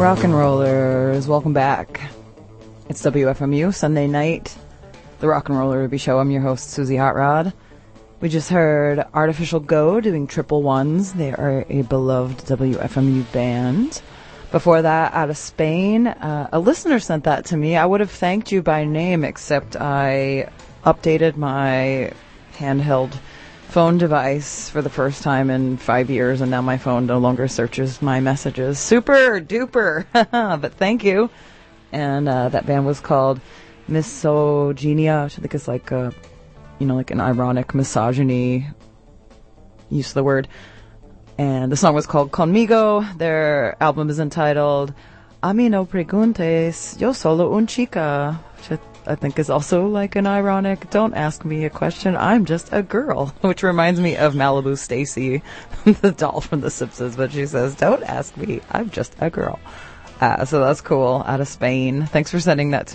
Rock and rollers, welcome back. It's WFMU, Sunday night, the Rock and Roller Ruby Show. I'm your host, Susie Hot Rod. We just heard Artificial Go doing Triple Ones. They are a beloved WFMU band. Before that, out of Spain, a listener sent that to me. I would have thanked you by name, except I updated my handheld phone device for the first time in 5 years, and now my phone no longer searches my messages. Super duper! But thank you. And that band was called Misogynia, which I think is like like an ironic misogyny use of the word. And the song was called Conmigo. Their album is entitled A mí no preguntes, yo solo un chica, which I think is also like an ironic, don't ask me a question, I'm just a girl, which reminds me of Malibu Stacy, the doll from The Simpsons, but she says, don't ask me, I'm just a girl. So that's cool, out of Spain. Thanks for sending that to